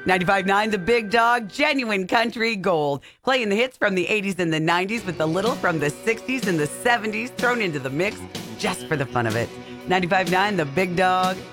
95.9 The Big Dog, genuine country gold. Playing the hits from the 80s and the 90s with a little from the 60s and the 70s thrown into the mix just for the fun of it. 95.9 The Big Dog.